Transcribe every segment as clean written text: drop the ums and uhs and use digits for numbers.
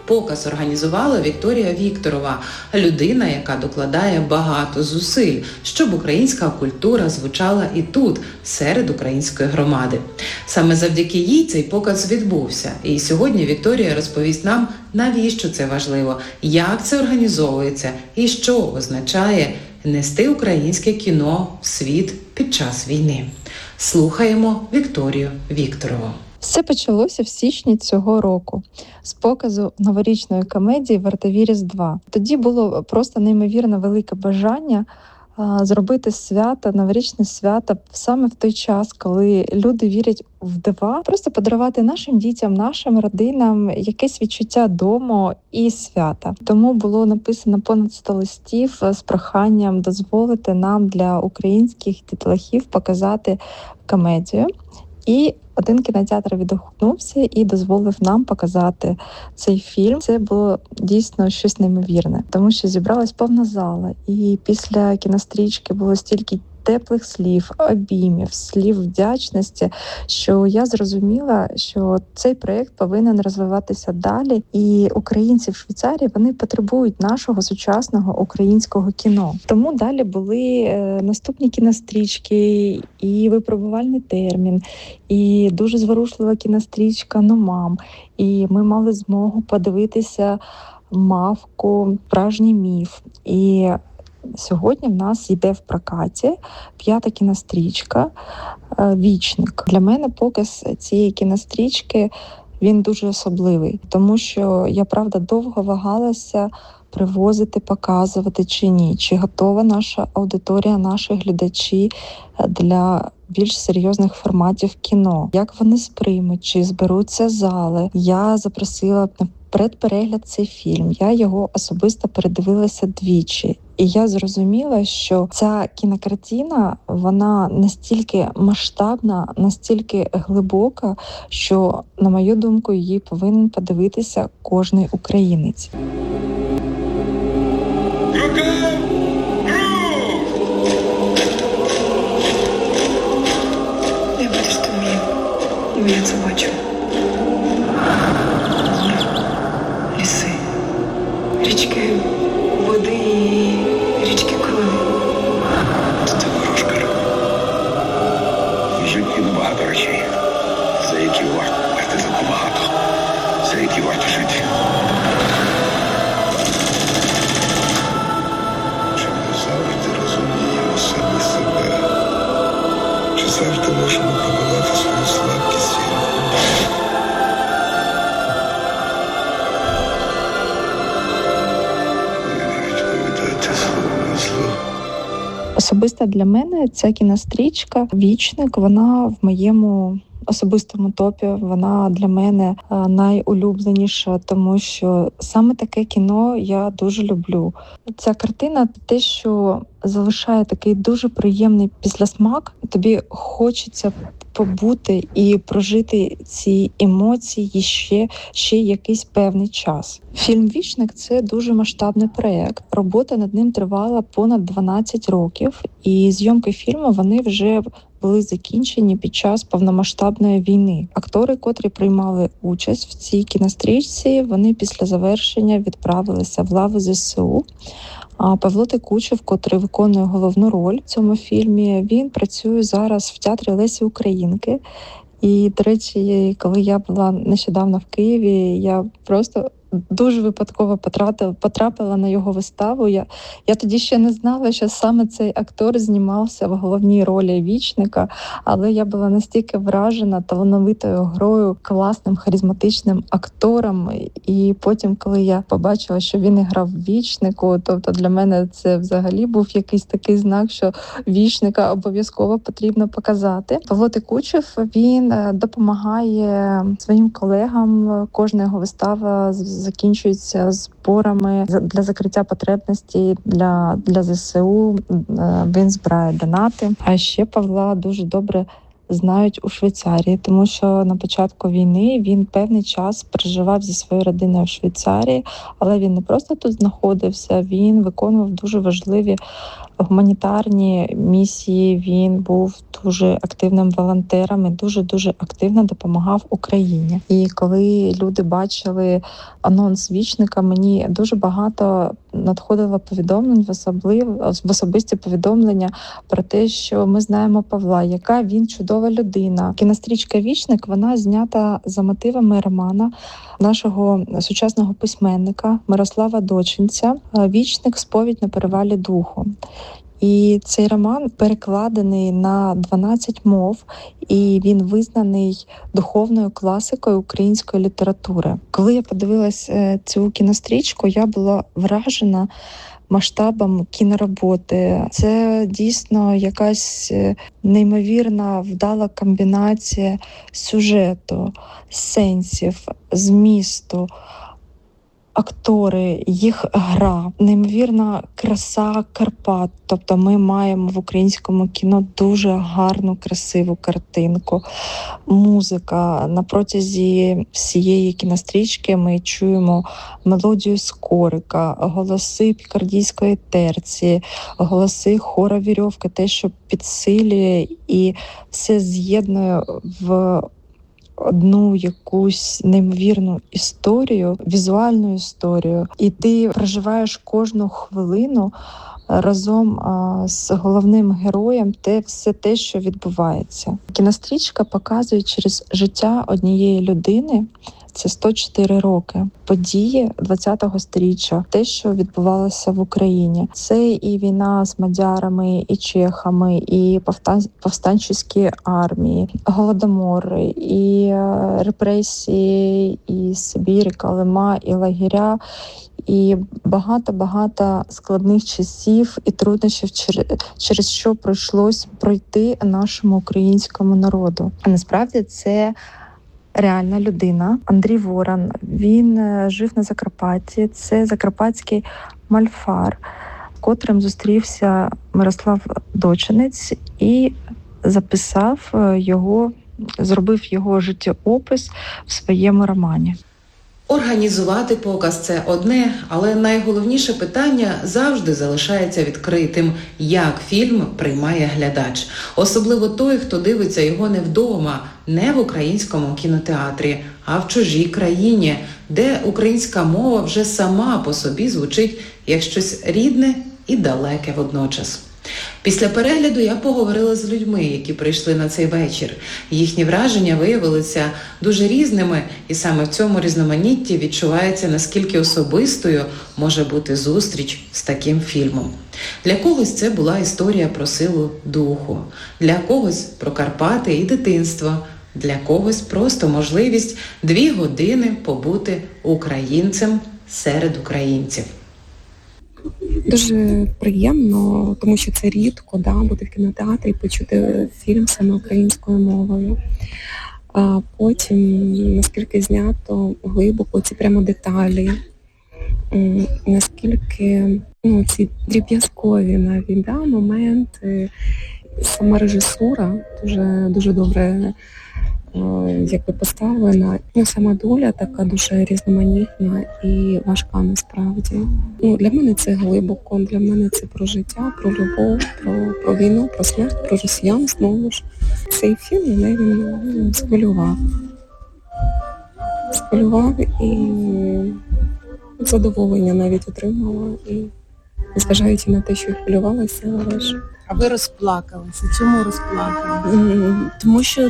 Показ організувала Вікторія Вікторова, людина, яка докладає багато зусиль, щоб українська культура звучала і тут, серед української громади. Саме завдяки їй цей показ відбувся. І сьогодні Вікторія розповість нам, навіщо це важливо, як це організовується і що означає нести українське кіно в світ під час війни. Слухаємо Вікторію Вікторову. Все почалося в січні цього року з показу новорічної комедії «Вартові Різдва». Тоді було просто неймовірно велике бажання зробити свято, новорічне свято саме в той час, коли люди вірять в дива, просто подарувати нашим дітям, нашим родинам якесь відчуття дому і свята. Тому було написано понад 100 листів з проханням дозволити нам для українських дітлахів показати комедію. І один кінотеатр відгукнувся і дозволив нам показати цей фільм. Це було дійсно щось неймовірне, тому що зібралась повна зала. І після кінострічки було стільки теплих слів, обіймів, слів вдячності, що я зрозуміла, що цей проєкт повинен розвиватися далі. І українці в Швейцарії, вони потребують нашого сучасного українського кіно. Тому далі були наступні кінострічки, і випробувальний термін, і дуже зворушлива кінострічка «Номам». І ми мали змогу подивитися «Мавку», «Справжній міф». І сьогодні в нас йде в прокаті 5-та кінострічка «Вічник». Для мене показ цієї кінострічки, він дуже особливий, тому що я, правда, довго вагалася привозити, показувати чи ні, чи готова наша аудиторія, наші глядачі для більш серйозних форматів кіно, як вони сприймуть, чи зберуться зали. Я запросила на предперегляд цей фільм, я його особисто передивилася двічі. І я зрозуміла, що ця кінокартина, вона настільки масштабна, настільки глибока, що, на мою думку, її повинен подивитися кожний українець. Я бачу, що вмію. І я це бачу. Гори, ліси, річки води і річки крові. Це ворожка. В житті багато речей, за які варто забагато, за які варто жити. Чи ми завжди розуміємо самі себе? Чи завжди можемо подолати свою слабкість? Особисто для мене ця кінострічка «Вічник», вона в моєму особистому топі, вона для мене найулюбленіша, тому що саме таке кіно я дуже люблю. Ця картина — те, що залишає такий дуже приємний післясмак. Тобі хочеться побути і прожити ці емоції ще якийсь певний час. Фільм «Вічник» — це дуже масштабний проєкт. Робота над ним тривала понад 12 років, і зйомки фільму, вони вже були закінчені під час повномасштабної війни. Актори, котрі приймали участь в цій кінострічці, вони після завершення відправилися в лави ЗСУ. А Павло Текучев, котрий виконує головну роль в цьому фільмі, він працює зараз в театрі Лесі Українки. І, до речі, коли я була нещодавно в Києві, я просто дуже випадково потрапила на його виставу. Я тоді ще не знала, що саме цей актор знімався в головній ролі «Вічника», але я була настільки вражена талановитою грою, класним, харизматичним актором. І потім, коли я побачила, що він грав в «Вічнику», тобто для мене це взагалі був якийсь такий знак, що «Вічника» обов'язково потрібно показати. Павло Текучев, він допомагає своїм колегам. Кожна його вистава закінчується зборами для закриття потребностей для ЗСУ. Він збирає донати. А ще Павла дуже добре знають у Швейцарії, тому що на початку війни він певний час проживав зі своєю родиною в Швейцарії, але він не просто тут знаходився, він виконував дуже важливі гуманітарні місії. Він був дуже активним волонтером і дуже активно допомагав Україні. І коли люди бачили анонс вічника, мені дуже багато надходило повідомлень, в особисті повідомлення про те, що ми знаємо Павла, яка він чудова людина. Кінострічка «Вічник» вона знята за мотивами романа нашого сучасного письменника Мирослава Дочинця «Вічник. Сповідь на перевалі духу». І цей роман перекладений на 12 мов, і він визнаний духовною класикою української літератури. Коли я подивилась цю кінострічку, я була вражена масштабом кінороботи. Це дійсно якась неймовірна вдала комбінація сюжету, сенсів, змісту, актори, їх гра, неймовірна краса Карпат. Тобто ми маємо в українському кіно дуже гарну, красиву картинку. Музика. На протязі всієї кінострічки ми чуємо мелодію Скорика, голоси пікардійської терції, голоси хора Вірьовки, те, що підсилює і все з'єднує в одну якусь неймовірну історію, візуальну історію, і ти проживаєш кожну хвилину разом з головним героєм все те, що відбувається. Кінострічка показує через життя однієї людини. Це 104 роки. Події 20-го сторіччя, те, що відбувалося в Україні. Це і війна з мадярами, і чехами, і повстанчі армії, голодомори, і репресії, і Сибір, і Колима, і лагеря, і багато складних часів і труднощів, через що прийшлось пройти нашому українському народу. А насправді це реальна людина. Андрій Ворон, він жив на Закарпатті. Це закарпатський мальфар, котрим зустрівся Мирослав Дочинець і записав його, зробив його життєопис в своєму романі. Організувати показ – це одне, але найголовніше питання завжди залишається відкритим – як фільм приймає глядач. Особливо той, хто дивиться його не вдома, не в українському кінотеатрі, а в чужій країні, де українська мова вже сама по собі звучить як щось рідне і далеке водночас. Після перегляду я поговорила з людьми, які прийшли на цей вечір. Їхні враження виявилися дуже різними, і саме в цьому різноманітті відчувається, наскільки особистою може бути зустріч з таким фільмом. Для когось це була історія про силу духу, для когось про Карпати і дитинство, для когось просто можливість 2 години побути українцем серед українців. Дуже приємно, тому що це рідко, бути в кінотеатрі і почути фільм саме українською мовою. А потім, наскільки знято глибоко ці прямо деталі, наскільки ці дріб'язкові навіть моменти, сама режисура дуже добре поставлена. Сама доля така дуже різноманітна і важка насправді. Для мене це глибоко, для мене це про життя, про любов, про війну, про смерть, про росіян знову ж. Цей фільм мене він схвилював. Схвилював і задоволення навіть отримала. І незважаючи на те, що я хвилювалася, але ж... А ви розплакалися? Чому розплакалися? Тому що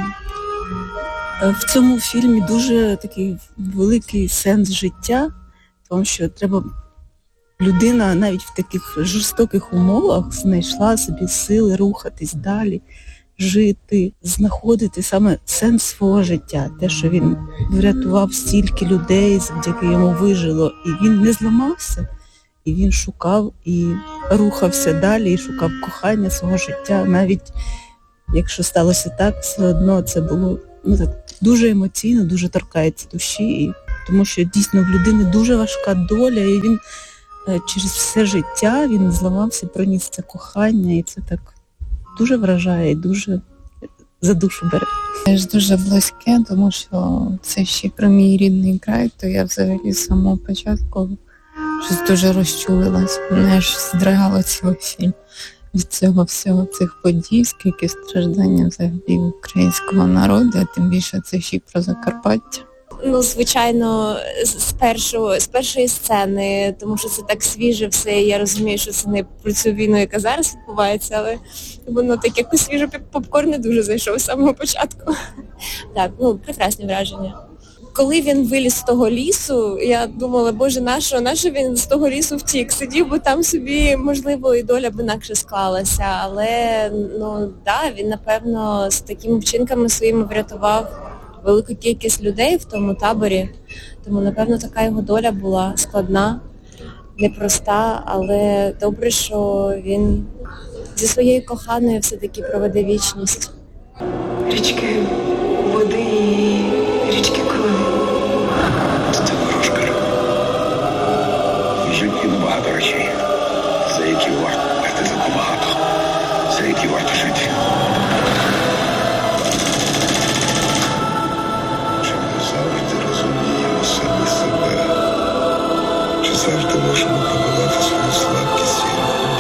в цьому фільмі дуже такий великий сенс життя, тому що людина навіть в таких жорстоких умовах знайшла собі сили рухатись далі, жити, знаходити саме сенс свого життя. Те, що він врятував стільки людей, завдяки йому вижило. І він не зламався, і він шукав і рухався далі, і шукав кохання свого життя. Навіть якщо сталося так, все одно це було дуже емоційно, дуже торкається душі, тому що дійсно в людини дуже важка доля, і він через все життя він зламався, проніс це кохання, і це так дуже вражає і дуже за душу бере. Це ж дуже близьке, тому що це ще про мій рідний край, то я взагалі з самого початку щось дуже розчулилась. Мене аж здригало цілий фільм від цього всього, цих подій, скільки страждання взагалі українського народу, а тим більше це ще й про Закарпаття. Ну, звичайно, з першої сцени, тому що це так свіже все, і я розумію, що це не про цю війну, яка зараз відбувається, але воно так якось свіже попкорн не дуже зайшов з самого початку. Так, ну, прекрасні враження. Коли він виліз з того лісу, я думала, боже, нащо він з того лісу втік? Сидів, бо там собі, можливо, і доля б інакше склалася. Але, ну, да, він, напевно, з такими вчинками своїми врятував велику кількість людей в тому таборі. Тому, напевно, така його доля була складна, непроста, але добре, що він зі своєю коханою все-таки проведе вічність. Річки води і річки крові. Це ворожка. В житті багато речей, за які варто платити багато, за які варто жити. Чи ми завжди розуміємо самі себе? Чи завжди можемо подолати свою слабкість?